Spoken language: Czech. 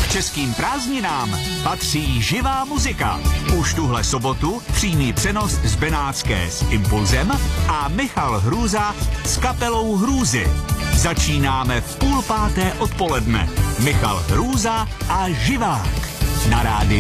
Českým prázdninám patří živá muzika. Už tuhle sobotu přímý přenos z Benátské s Impulzem a Michal Hrůza s kapelou Hrůzy. Začínáme v 4:30 odpoledne. Michal Hrůza a Živák na rádiu